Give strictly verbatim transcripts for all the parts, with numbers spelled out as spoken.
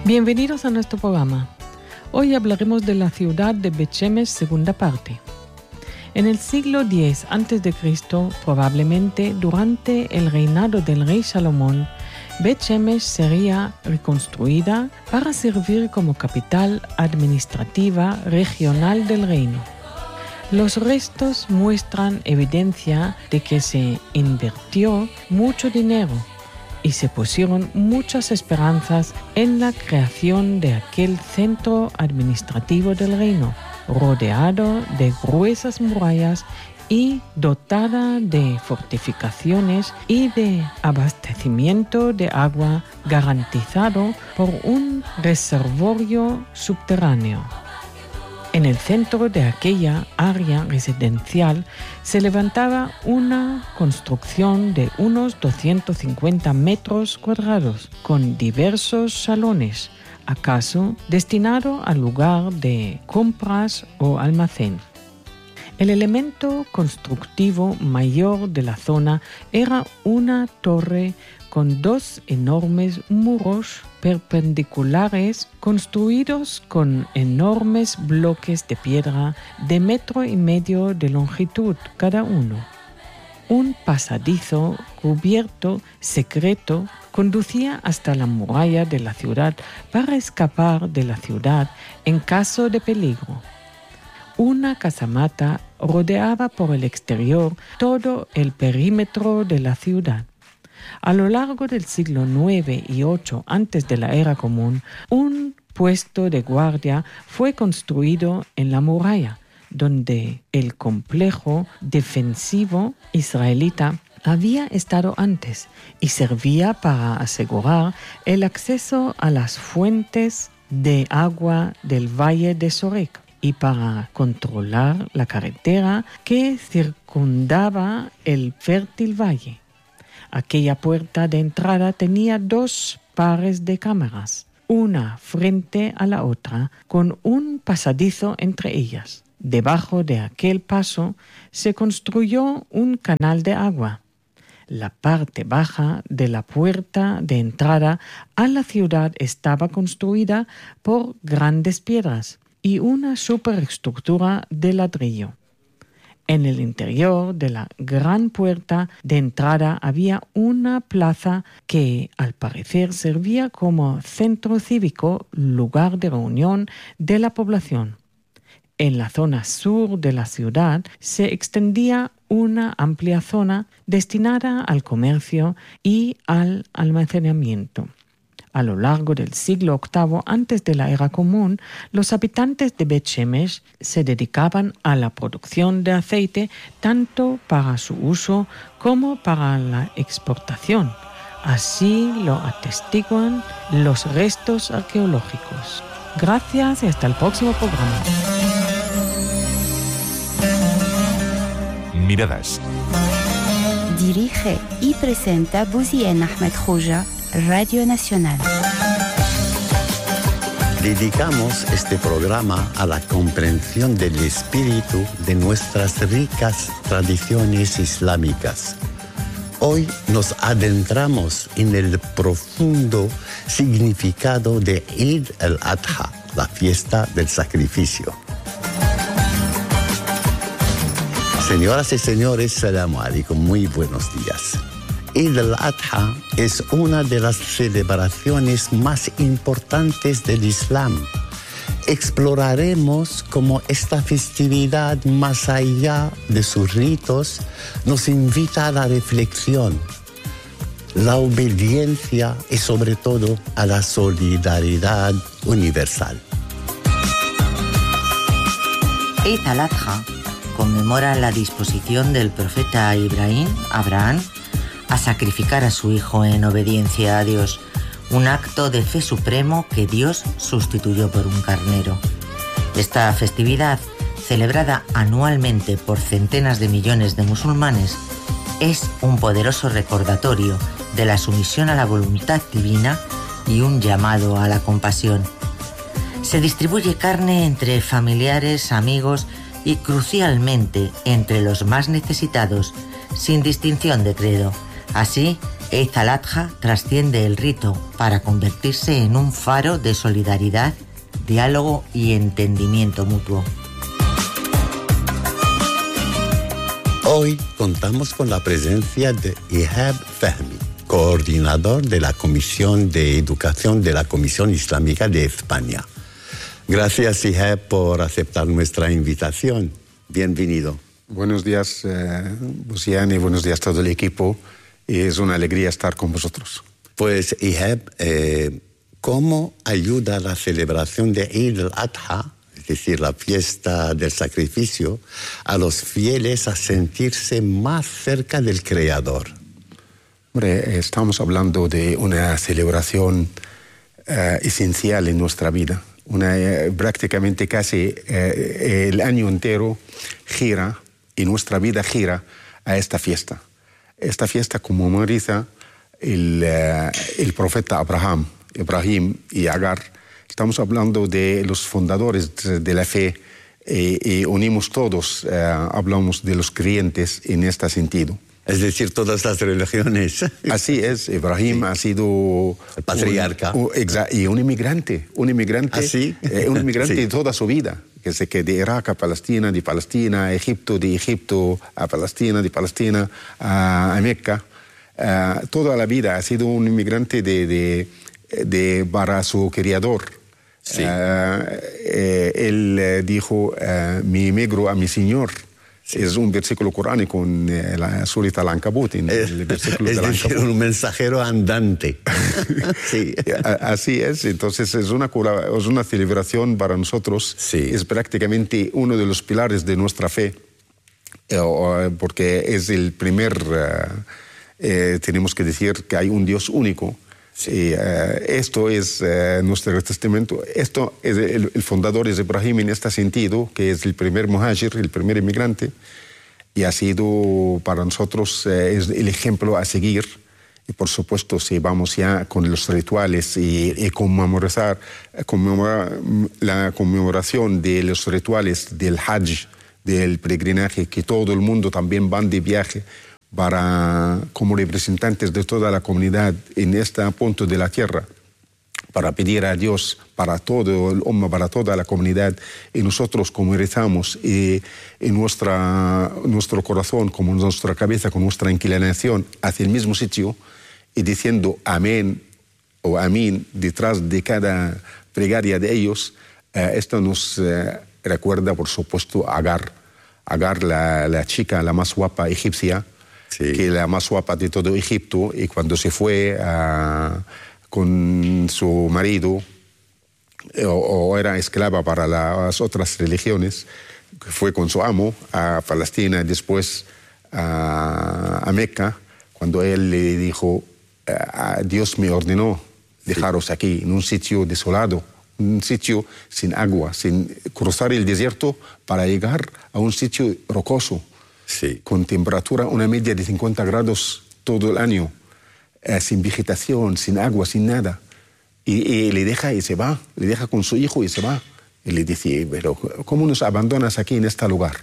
Bienvenidos a nuestro programa. Hoy hablaremos de la ciudad de Bet Shemesh, segunda parte. En el siglo diez antes de Cristo, probablemente durante el reinado del rey Salomón, Bet Shemesh sería reconstruida para servir como capital administrativa regional del reino. Los restos muestran evidencia de que se invirtió mucho dinero y se pusieron muchas esperanzas en la creación de aquel centro administrativo del reino, rodeado de gruesas murallas y dotada de fortificaciones y de abastecimiento de agua garantizado por un reservorio subterráneo. En el centro de aquella área residencial se levantaba una construcción de unos doscientos cincuenta metros cuadrados, con diversos salones, acaso destinado al lugar de compras o almacén. El elemento constructivo mayor de la zona era una torre con dos enormes muros perpendiculares construidos con enormes bloques de piedra de metro y medio de longitud cada uno. Un pasadizo cubierto secreto conducía hasta la muralla de la ciudad para escapar de la ciudad en caso de peligro. Una casamata rodeaba por el exterior todo el perímetro de la ciudad. A lo largo del siglo nueve y ocho antes de la era común, un puesto de guardia fue construido en la muralla, donde el complejo defensivo israelita había estado antes y servía para asegurar el acceso a las fuentes de agua del valle de Sorek y para controlar la carretera que circundaba el fértil valle. Aquella puerta de entrada tenía dos pares de cámaras, una frente a la otra, con un pasadizo entre ellas. Debajo de aquel paso se construyó un canal de agua. La parte baja de la puerta de entrada a la ciudad estaba construida por grandes piedras y una superestructura de ladrillo. En el interior de la gran puerta de entrada había una plaza que, al parecer, servía como centro cívico, lugar de reunión de la población. En la zona sur de la ciudad se extendía una amplia zona destinada al comercio y al almacenamiento. A lo largo del siglo octavo antes de la era común, los habitantes de Bet Shemesh se dedicaban a la producción de aceite tanto para su uso como para la exportación. Así lo atestiguan los restos arqueológicos. Gracias y hasta el próximo programa. Miradas. Dirige y presenta Bouzien Ahmed Khouja, Radio Nacional. Dedicamos este programa a la comprensión del espíritu de nuestras ricas tradiciones islámicas. Hoy nos adentramos en el profundo significado de Eid al-Adha, la fiesta del sacrificio. Señoras y señores, Salamu alaikum, muy buenos días. Eid al-Adha es una de las celebraciones más importantes del Islam. Exploraremos cómo esta festividad, más allá de sus ritos, nos invita a la reflexión, la obediencia y sobre todo a la solidaridad universal. Eid al-Adha conmemora la disposición del profeta Ibrahim, Abraham, a sacrificar a su hijo en obediencia a Dios, un acto de fe supremo que Dios sustituyó por un carnero. Esta festividad, celebrada anualmente por centenas de millones de musulmanes, es un poderoso recordatorio de la sumisión a la voluntad divina y un llamado a la compasión. Se distribuye carne entre familiares, amigos y crucialmente entre los más necesitados, sin distinción de credo. Así, Eid al-Adha trasciende el rito para convertirse en un faro de solidaridad, diálogo y entendimiento mutuo. Hoy contamos con la presencia de Ihab Fahmy, coordinador de la Comisión de Educación de la Comisión Islámica de España. Gracias, Ihab, por aceptar nuestra invitación. Bienvenido. Buenos días, eh, Busian, y buenos días a todo el equipo. Y es una alegría estar con vosotros. Pues, Ihab, eh, ¿cómo ayuda la celebración de Eid al-Adha, es decir, la fiesta del sacrificio, a los fieles a sentirse más cerca del Creador? Hombre, estamos hablando de una celebración eh, esencial en nuestra vida. Una, eh, prácticamente casi eh, el año entero gira, y nuestra vida gira a esta fiesta. Esta fiesta conmemora el, eh, el profeta Abraham, Ibrahim y Agar. Estamos hablando de los fundadores de la fe eh, y unimos todos, eh, hablamos de los creyentes en este sentido. Es decir, todas las religiones. Así es, Ibrahim sí. ha sido... el patriarca. Un, un, y un inmigrante, un inmigrante, ¿Ah, sí? eh, un inmigrante sí. de toda su vida. Que se que de Irak a Palestina, de Palestina a Egipto, de Egipto a Palestina, de Palestina a, a Meca. Uh, toda la vida ha sido un inmigrante de, de, de para su criador. Sí. Uh, eh, él dijo, uh, me emigro a mi Señor. Sí. Es un versículo coránico en eh, la Surah Al-Ankabut. En es, el versículo es de decir, un mensajero andante. Sí. Así es, entonces es una, es una celebración para nosotros. Sí. Es prácticamente uno de los pilares de nuestra fe, eh, porque es el primer, eh, eh, tenemos que decir que hay un Dios único. Sí. Y, uh, esto es uh, nuestro testamento. Esto es el, el fundador es Ibrahim en este sentido, que es el primer muhajir, el primer inmigrante, y ha sido para nosotros uh, es el ejemplo a seguir. Y por supuesto, si vamos ya con los rituales y, y conmemorar, conmemorar la conmemoración de los rituales del Hajj, del peregrinaje, que todo el mundo también van de viaje, para, como representantes de toda la comunidad en este punto de la tierra, para pedir a Dios, para todo el Ummah, para toda la comunidad, y nosotros como rezamos, y en nuestra, nuestro corazón, como nuestra cabeza, con nuestra inclinación hacia el mismo sitio, y diciendo amén o amén detrás de cada plegaria de ellos, eh, esto nos eh, recuerda, por supuesto, a Agar, Agar la, la chica, la más guapa egipcia, sí. que la más guapa de todo Egipto, y cuando se fue uh, con su marido, o, o era esclava para las otras religiones, fue con su amo a Palestina y después a, a Meca, cuando él le dijo, Dios me ordenó dejaros sí. aquí, en un sitio desolado, un sitio sin agua, sin cruzar el desierto para llegar a un sitio rocoso. Sí. Con temperatura, una media de cincuenta grados todo el año, eh, sin vegetación, sin agua, sin nada. Y, y le deja y se va, le deja con su hijo y se va. Y le dice, pero ¿cómo nos abandonas aquí en este lugar?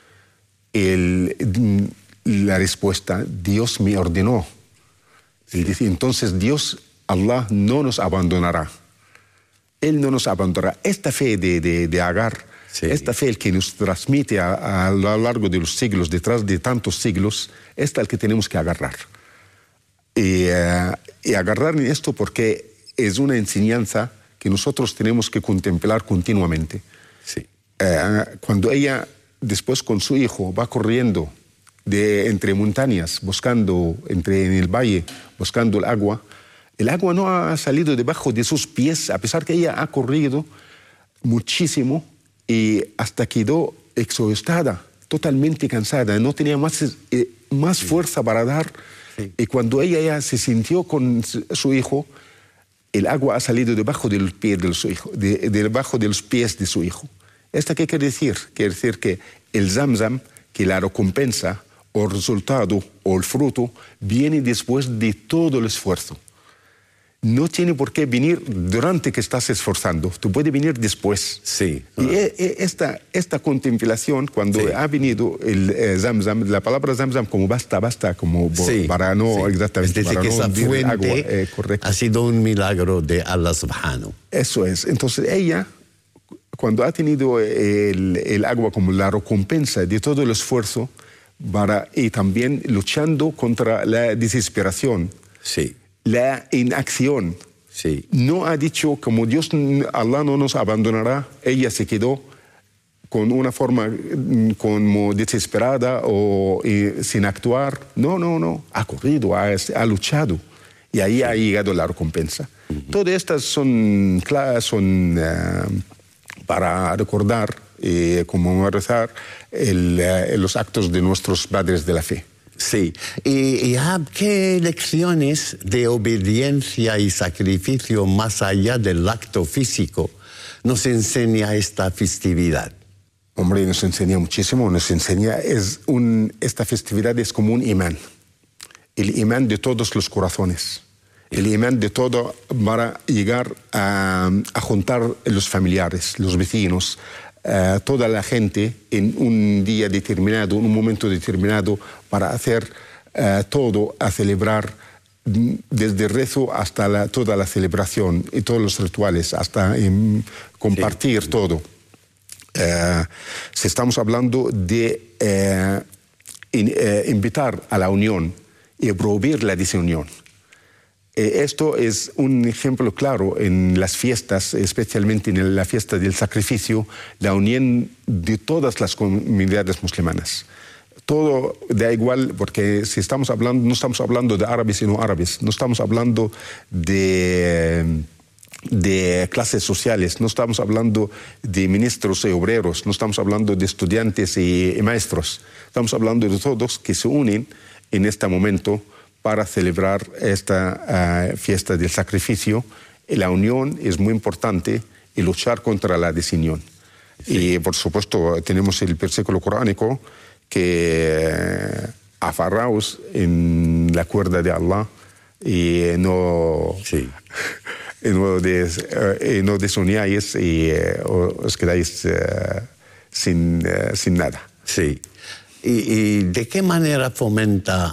El, la respuesta, Dios me ordenó. Sí. Dice, entonces Dios, Allah, no nos abandonará. Él no nos abandonará. Esta fe de, de, de Agar, sí. esta fe que nos transmite a, a lo largo de los siglos, detrás de tantos siglos, esta es la que tenemos que agarrar. Y, uh, y agarrar en esto porque es una enseñanza que nosotros tenemos que contemplar continuamente. Sí. Uh, cuando ella, después con su hijo, va corriendo de, entre montañas, buscando, entre, en el valle, buscando el agua, el agua no ha salido debajo de sus pies, a pesar que ella ha corrido muchísimo y hasta quedó exhaustada, totalmente cansada, no tenía más, eh, más sí. fuerza para dar. Sí. Y cuando ella ya se sintió con su hijo, el agua ha salido debajo de los pies de su hijo, de, de debajo de los pies de su hijo. ¿Esto qué quiere decir? Quiere decir que el Zamzam, que la recompensa o el resultado o el fruto, viene después de todo el esfuerzo. no tiene por qué venir durante que estás esforzando, tú puedes venir después. Sí. Y esta, esta contemplación, cuando Sí. ha venido el eh, Zamzam, la palabra Zamzam como basta, basta, como Sí, para no, sí. exactamente, Es decir, para que no esa hundir el fuente agua, eh, correcto. ha sido un milagro de Allah subhanahu. Eso es. Entonces ella, cuando ha tenido el, el agua como la recompensa de todo el esfuerzo, para, y también luchando contra la desesperación, Sí, la inacción, sí. no ha dicho como Dios, Allah no nos abandonará, ella se quedó con una forma mm, como desesperada o eh, sin actuar. No, no, no, ha corrido, ha, ha luchado y ahí ha llegado la recompensa. Uh-huh. Todas estas son, son uh, para recordar, eh, como rezar, el, uh, los actos de nuestros padres de la fe. Sí, y, y ah, ¿qué lecciones de obediencia y sacrificio más allá del acto físico nos enseña esta festividad? Hombre, nos enseña muchísimo, nos enseña, es un, esta festividad es como un imán, el imán de todos los corazones, el imán de todo para llegar a, a juntar los familiares, los vecinos, Uh, toda la gente en un día determinado, en un momento determinado, para hacer uh, todo, a celebrar desde el rezo hasta la, toda la celebración y todos los rituales, hasta um, compartir sí. todo. Uh, si estamos hablando de uh, in, uh, invitar a la unión y prohibir la desunión. Esto es un ejemplo claro en las fiestas, especialmente en la fiesta del sacrificio, la unión de todas las comunidades musulmanas. Todo da igual, porque si estamos hablando, no estamos hablando de árabes y no árabes, no estamos hablando de, de clases sociales, no estamos hablando de ministros y obreros, no estamos hablando de estudiantes y, y maestros, estamos hablando de todos que se unen en este momento para celebrar esta uh, fiesta del sacrificio. Y la unión es muy importante y luchar contra la desunión. Sí. Y por supuesto tenemos el versículo coránico que uh, aferraos en la cuerda de Allah y no, sí. y no, des, uh, y no desuniáis y uh, os quedáis uh, sin, uh, sin nada. Sí. ¿Y, ¿Y de qué manera fomenta